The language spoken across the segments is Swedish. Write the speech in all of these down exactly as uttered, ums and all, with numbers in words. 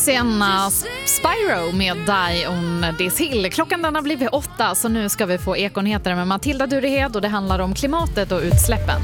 Sena Spyro med Die on this hill. Klockan den har blivit åtta, så nu ska vi få Ekonheter med Matilda Durehed och det handlar om klimatet och utsläppen.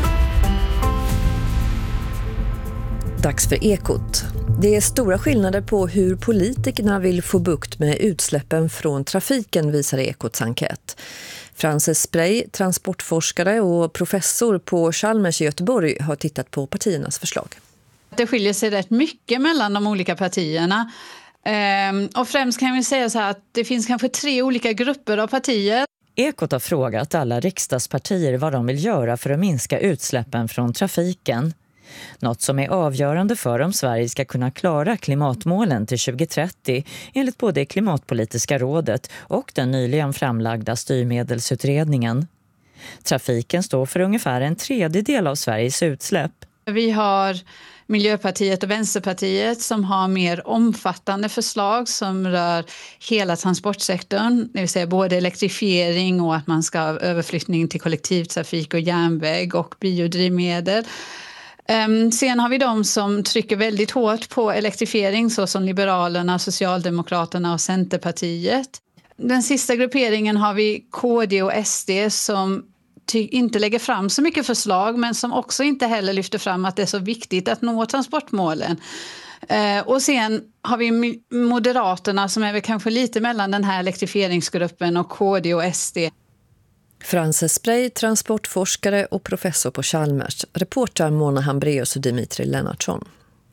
Dags för Ekot. Det är stora skillnader på hur politikerna vill få bukt med utsläppen från trafiken, visar Ekots enkät. Frances Spray, transportforskare och professor på Chalmers i Göteborg, har tittat på partiernas förslag. Det skiljer sig rätt mycket mellan de olika partierna. Ehm, och främst kan vi säga så här att det finns kanske tre olika grupper av partier. Ekot har frågat alla riksdagspartier vad de vill göra för att minska utsläppen från trafiken. Något som är avgörande för om Sverige ska kunna klara klimatmålen till tjugo trettio enligt både Klimatpolitiska rådet och den nyligen framlagda styrmedelsutredningen. Trafiken står för ungefär en tredjedel av Sveriges utsläpp. Vi har Miljöpartiet och Vänsterpartiet som har mer omfattande förslag som rör hela transportsektorn. Det vill säga både elektrifiering och att man ska ha överflyttning till kollektivtrafik och järnväg och biodrivmedel. Um, sen har vi de som trycker väldigt hårt på elektrifiering, så som Liberalerna, Socialdemokraterna och Centerpartiet. Den sista grupperingen har vi K D och S D som ty- inte lägger fram så mycket förslag, men som också inte heller lyfter fram att det är så viktigt att nå transportmålen. Uh, och sen har vi Moderaterna som är väl kanske lite mellan den här elektrifieringsgruppen och K D och S D. Frances Spray, transportforskare och professor på Chalmers. Reporter Mona Hambreus och Dimitri Lennartsson.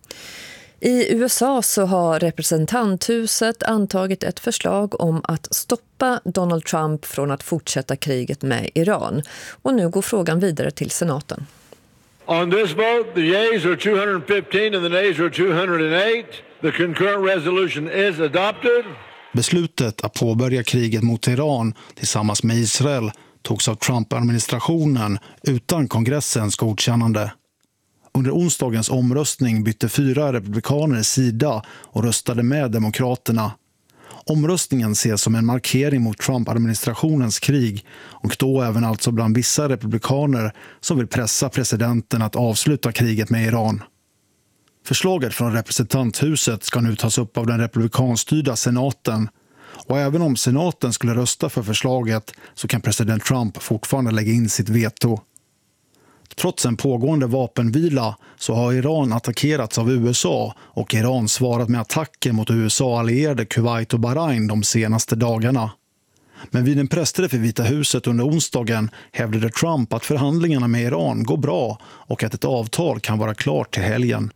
I U S A så har representanthuset antagit ett förslag om att stoppa Donald Trump från att fortsätta kriget med Iran. Och nu går frågan vidare till senaten. On this vote, the yeas are two hundred fifteen and the nays are two hundred eight. The concurrent resolution is adopted. Beslutet att påbörja kriget mot Iran tillsammans med Israel togs av Trump-administrationen utan kongressens godkännande. Under onsdagens omröstning bytte fyra republikaner sida och röstade med demokraterna. Omröstningen ses som en markering mot Trump-administrationens krig och då även alltså bland vissa republikaner som vill pressa presidenten att avsluta kriget med Iran. Förslaget från representanthuset ska nu tas upp av den republikanstyrda senaten. Och även om senaten skulle rösta för förslaget så kan president Trump fortfarande lägga in sitt veto. Trots en pågående vapenvila så har Iran attackerats av U S A och Iran svarat med attacker mot U S A-allierade Kuwait och Bahrain de senaste dagarna. Men vid en pressträff i Vita huset under onsdagen hävdade Trump att förhandlingarna med Iran går bra och att ett avtal kan vara klart till helgen.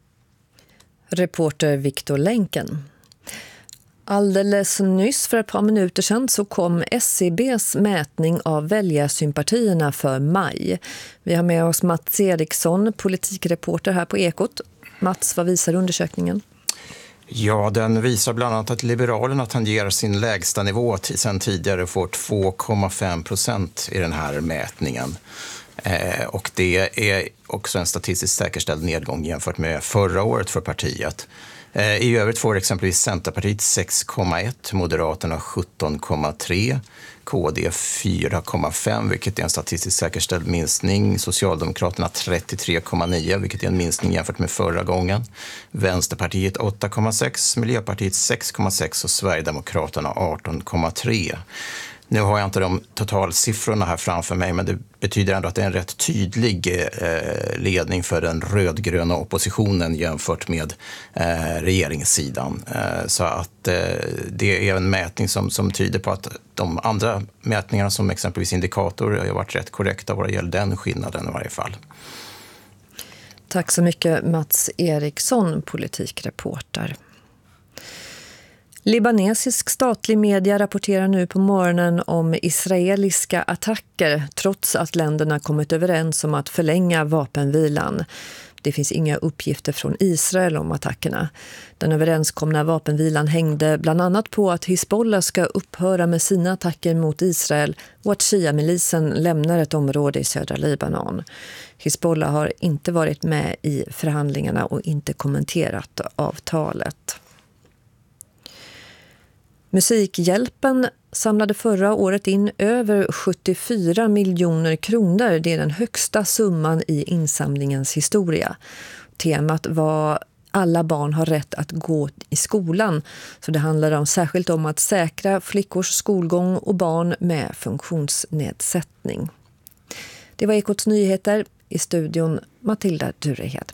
Reporter Viktor Länken. Alldeles nyss, för ett par minuter sedan, så kom S C B:s mätning av väljarsympatierna för maj. Vi har med oss Mats Eriksson, politikreporter här på Ekot. Mats, vad visar undersökningen? Ja, den visar bland annat att Liberalerna tangerar sin lägsta nivå sedan tidigare, får två komma fem procent i den här mätningen. Eh, och det är också en statistiskt säkerställd nedgång jämfört med förra året för partiet. I övrigt får exempelvis Centerpartiet sex komma ett, Moderaterna sjutton komma tre, K D fyra komma fem, vilket är en statistiskt säkerställd minskning. Socialdemokraterna trettiotre komma nio, vilket är en minskning jämfört med förra gången. Vänsterpartiet åtta komma sex, Miljöpartiet sex komma sex och Sverigedemokraterna arton komma tre. Nu har jag inte de totalsiffrorna här framför mig, men det betyder ändå att det är en rätt tydlig eh, ledning för den rödgröna oppositionen jämfört med eh, regeringssidan. Eh, så att eh, det är en mätning som, som tyder på att de andra mätningarna som exempelvis indikator har varit rätt korrekta vad det gäller den skillnaden i varje fall. Tack så mycket Mats Eriksson, politikreporter. Libanesisk statlig media rapporterar nu på morgonen om israeliska attacker trots att länderna kommit överens om att förlänga vapenvilan. Det finns inga uppgifter från Israel om attackerna. Den överenskomna vapenvilan hängde bland annat på att Hizbollah ska upphöra med sina attacker mot Israel och att Shia-milisen lämnar ett område i södra Libanon. Hizbollah har inte varit med i förhandlingarna och inte kommenterat avtalet. Musikhjälpen samlade förra året in över sjuttiofyra miljoner kronor. Det är den högsta summan i insamlingens historia. Temat var alla barn har rätt att gå i skolan. Så det handlar om, särskilt om att säkra flickors skolgång och barn med funktionsnedsättning. Det var Ekots nyheter, i studion Matilda Durehed.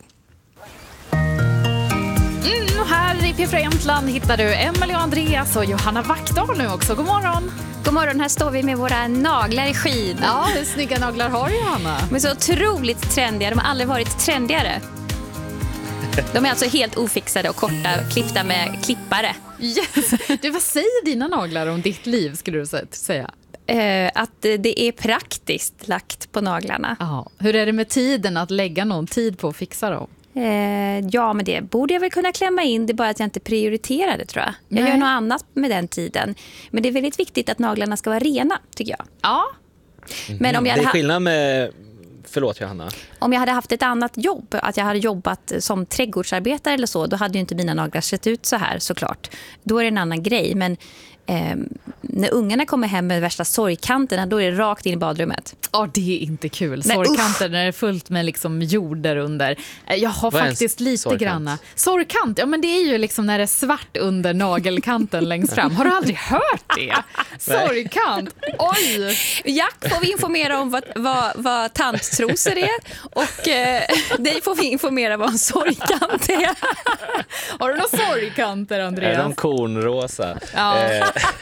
Mm, och här i P fyra Jämtland hittar du Emelie och Andreas och Johanna Wackdahl nu också. God morgon! God morgon, här står vi med våra naglar i skid. Ja, hur snygga naglar har du, Johanna? De är så otroligt trendiga, de har aldrig varit trendigare. De är alltså helt ofixade och korta, klippta med klippare. Yes. Du, vad säger dina naglar om ditt liv, skulle du säga? Eh, att det är praktiskt lagt på naglarna. Aha. Hur är det med tiden, att lägga någon tid på att fixa dem? Eh, ja, men det borde jag väl kunna klämma in. Det är bara att jag inte prioriterar det, tror jag. Jag Nej. gör något annat med den tiden. Men det är väldigt viktigt att naglarna ska vara rena, tycker jag. Ja. Mm. Men om jag det är ha- skillnad med... Förlåt, Johanna. Om jag hade haft ett annat jobb, att jag hade jobbat som trädgårdsarbetare eller så, då hade ju inte mina naglar sett ut så här, såklart. Då är det en annan grej, men eh, när ungarna kommer hem med värsta sorgkanterna, då är det rakt in i badrummet. Ja, det är inte kul. Nej, sorgkanter när det är fullt med liksom jord där under. Jag har Vad är en faktiskt lite sorgkant? granna. Sorgkant, ja men det är ju liksom när det är svart under nagelkanten längst fram. Har du aldrig hört det? Sorgkant. Oj! Jack får vi informera om vad, vad, vad tanttrosor är, och eh, dig får vi informera vad en sorgkant är. Har du några sorgkanter, Är Andreas? de kornrosa? Ja. Eh,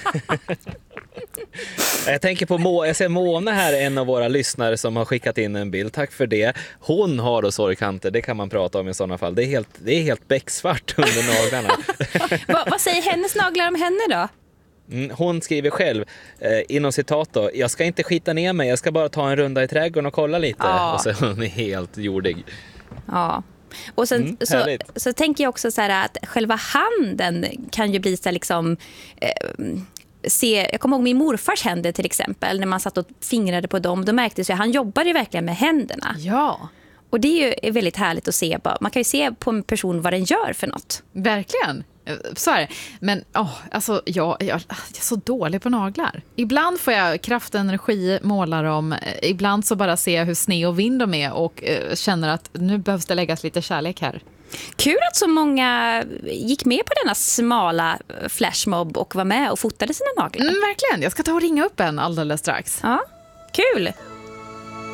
jag tänker på Må- jag ser Mona här, en av våra lyssnare som har skickat in en bild. Tack för det. Hon har då sorgkanter, det kan man prata om i sådana fall. Det är helt, det är helt becksvart under naglarna. Va, vad säger hennes naglar om henne då? Mm, hon skriver själv, eh, inom citat då, jag ska inte skita ner mig, jag ska bara ta en runda i trädgården och kolla lite. Ja. Och så är hon helt jordig. Ja. Och sen, Mm, så, härligt. så tänker jag också så här att själva handen kan ju bli så här liksom... Eh, se, jag kommer ihåg min morfars händer till exempel, när man satt och fingrade på dem, då märktes ju att han jobbade ju verkligen med händerna. Ja. Och det är ju är väldigt härligt att se. Man kan ju se på en person vad den gör för något. Verkligen. Så är det. Men åh, alltså, jag, jag, jag är så dålig på naglar. Ibland får jag kraft och energi, måla dem. Ibland så bara ser jag hur sned och vind de är och eh, känner att nu behövs det läggas lite kärlek här. Kul att så många gick med på denna smala flashmob och var med och fotade sina naglar. Mm, verkligen. Jag ska ta och ringa upp en alldeles strax. Ja, kul!